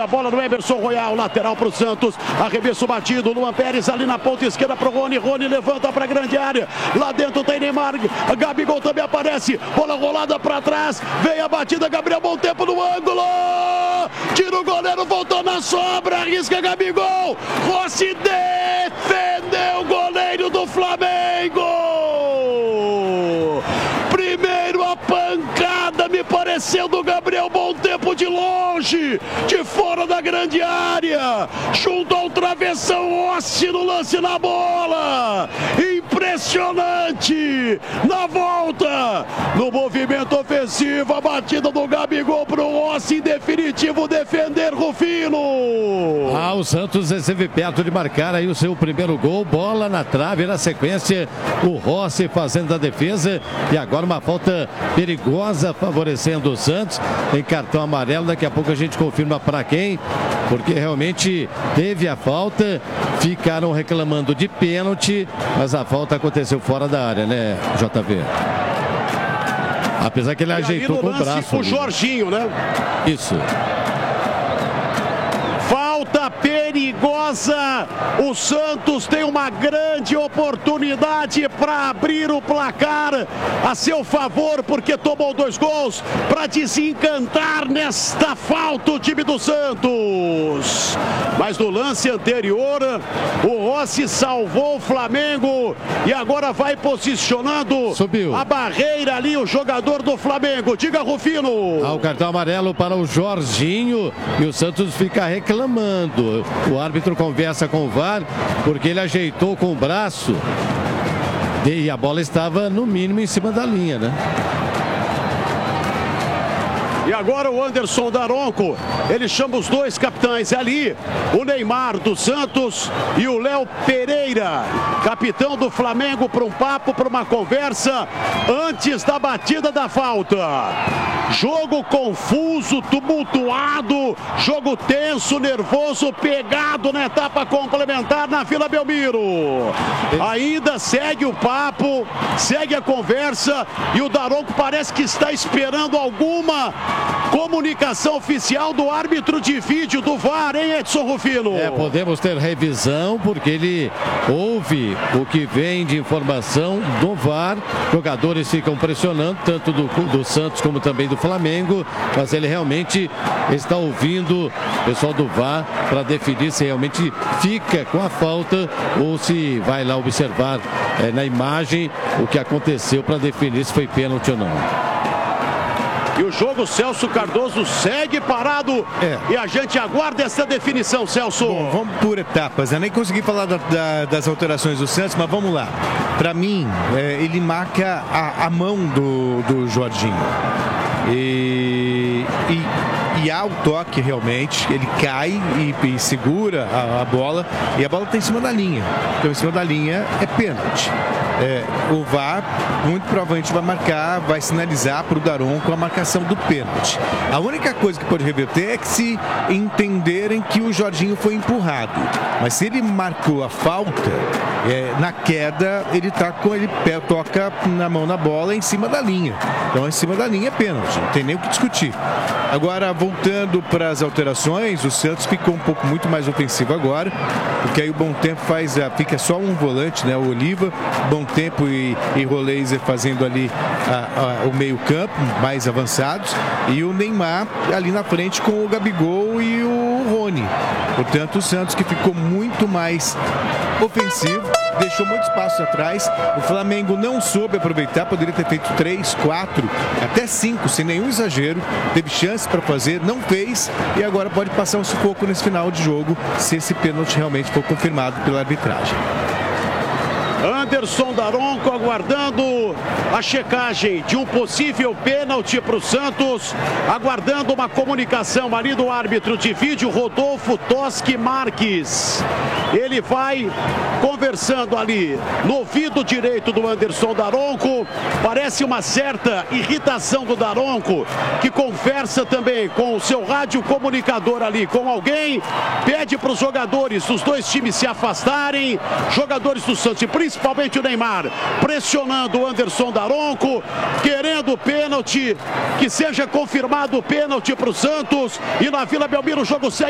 a bola no Emerson Royal, lateral para o Santos. Arremesso batido, Luan Pérez ali na ponta esquerda para o Rony. Rony levanta para a grande área. Lá dentro tem Neymar. Gabigol também aparece. Bola rolada para trás. Vem a batida, Gabriel, bom tempo no ângulo. Tira o goleiro, voltou na sobra. Arrisca Gabigol. Rossi defendeu o goleiro do Flamengo. Primeiro a pancada, me pareceu do Gabriel, bom tempo de longe, de fora da grande área, junto ao travessão, Rossi no lance na bola, impressionante, na volta, no movimento ofensivo, a batida do Gabigol pro Rossi, em definitivo defender Rufino. O Santos esteve perto de marcar aí o seu primeiro gol, bola na trave, na sequência, o Rossi fazendo a defesa, e agora uma falta perigosa favorecendo o Santos, tem cartão amarelo, daqui a pouco a gente confirma para quem, porque realmente teve a falta, ficaram reclamando de pênalti, mas a falta aconteceu fora da área, né, JV? Apesar que ele ajeitou com o braço. O Jorginho, né? Isso. Falta perigosa, o Santos tem uma grande oportunidade para abrir o placar a seu favor, porque tomou 2 gols para desencantar nesta falta o time do Santos. Mas no lance anterior, o Rossi salvou o Flamengo e agora vai posicionando a barreira ali o jogador do Flamengo. Diga, Rufino. O cartão amarelo para o Jorginho e o Santos fica reclamando. O árbitro conversa com o VAR porque ele ajeitou com o braço e a bola estava no mínimo em cima da linha, né? E agora o Anderson Daronco, ele chama os 2 capitães ali, o Neymar do Santos e o Léo Pereira, capitão do Flamengo, para um papo, para uma conversa antes da batida da falta. Jogo confuso, tumultuado, jogo tenso, nervoso, pegado na etapa complementar na Vila Belmiro. Ainda segue o papo, segue a conversa e o Daronco parece que está esperando alguma comunicação oficial do árbitro de vídeo do VAR, hein, Edson Rufino? Podemos ter revisão, porque ele ouve o que vem de informação do VAR. Jogadores ficam pressionando, tanto do Santos como também do Flamengo, mas ele realmente está ouvindo o pessoal do VAR para definir se realmente fica com a falta ou se vai lá observar na imagem o que aconteceu para definir se foi pênalti ou não. E o jogo, Celso Cardoso, segue parado e a gente aguarda essa definição, Celso. Bom, vamos por etapas. Eu nem consegui falar das alterações do Santos, mas vamos lá. Para mim, ele marca a mão do Jorginho. E há o toque realmente, ele cai e segura a bola, e a bola está em cima da linha. Então, em cima da linha é pênalti. O VAR muito provavelmente vai sinalizar para o Daronco a marcação do pênalti. A única coisa que pode reverter é que se entenderem que o Jorginho foi empurrado. Mas se ele marcou a falta, na queda, ele toca na mão na bola em cima da linha. Então, em cima da linha é pênalti, não tem nem o que discutir. Agora, voltando para as alterações, o Santos ficou muito mais ofensivo agora, porque aí o Bom Tempo fica só um volante, né? O Oliva, Bom Tempo e Roleiser fazendo ali o meio campo, mais avançados, e o Neymar ali na frente com o Gabigol e o Rony. Portanto, o Santos que ficou muito mais ofensivo, deixou muito espaço atrás. O Flamengo não soube aproveitar, poderia ter feito 3, 4, até 5, sem nenhum exagero. Teve chance para fazer, não fez, e agora pode passar um sufoco nesse final de jogo, se esse pênalti realmente for confirmado pela arbitragem. Anderson Daronco aguardando a checagem de um possível pênalti para o Santos, aguardando uma comunicação ali do árbitro de vídeo, Rodolfo Toschi Marques. Ele vai conversando ali no ouvido direito do Anderson Daronco. Parece uma certa irritação do Daronco, que conversa também com o seu rádio comunicador ali com alguém, pede para os jogadores dos 2 times se afastarem, jogadores do Santos, principalmente o Neymar, pressionando o Anderson Daronco, querendo o pênalti, que seja confirmado o pênalti para o Santos, e na Vila Belmiro o jogo segue.